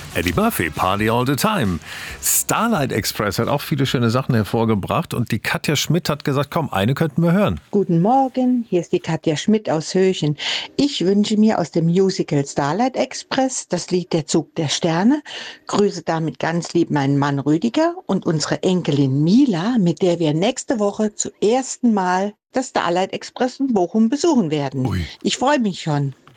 Eddie Murphy, Party All the Time. Starlight Express hat auch viele schöne Sachen hervorgebracht und die Katja Schmidt hat gesagt, komm, eine könnten wir hören. Guten Morgen, hier ist die Katja Schmidt aus Höchen. Ich wünsche mir aus dem Musical Starlight Express das Lied Der Zug der Sterne, grüße damit ganz lieb meinen Mann Rüdiger und unsere Enkelin Mila, mit der wir nächste Woche zum ersten Mal das Starlight Express in Bochum besuchen werden. Ui. Ich freue mich schon.